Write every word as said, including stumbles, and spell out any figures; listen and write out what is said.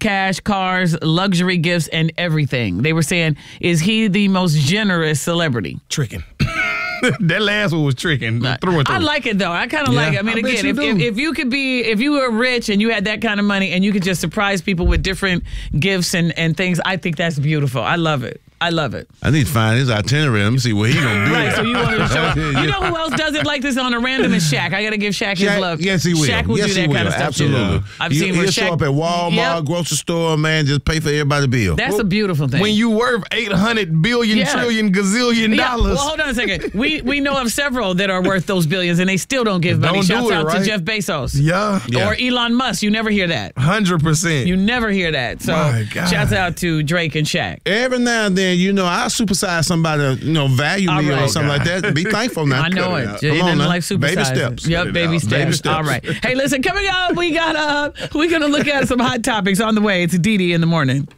cash, cars, luxury gifts, and everything. They were saying, is he the most generous celebrity? Tricking. That last one was tricking. I, through and through. I like it though. I kind of Yeah, like it. I mean, I bet again, you if, do. if if you could be, if you were rich and you had that kind of money and you could just surprise people with different gifts and, and things, I think that's beautiful. I love it. I love it. I need to find his itinerary. Let me see where he gonna be. Right, at. so you want to show. Yeah. You know who else does it like this on a random is Shaq. I got to give Shaq, his Shaq- love. Yes, he will. Shaq will yes, do that he will. kind of stuff. Absolutely. Too. I've He- seen where he'll Shaq show up at Walmart, Yep. grocery store, man, just pay for everybody's bill. That's a beautiful thing. When you worth eight hundred billion, Yeah. trillion, gazillion Yeah, dollars. well, hold on a second. We we know of several that are worth those billions, and they still don't give money. Don't do Shouts it, out right? to Jeff Bezos. Yeah. Yeah. Or Elon Musk. You never hear that. one hundred percent. You never hear that. So My God. shouts out to Drake and Shaq. Every now and then, you know, I supersize somebody, you know, value All me right. or something like that. Be thankful now. I know Cut it. out. It Come on didn't now. like super Baby size it. steps. Yep, Cut it baby out. steps. Baby steps. All right. Hey, listen, coming up, we got uh, we're gonna look at some hot topics on the way. It's Dee Dee in the morning.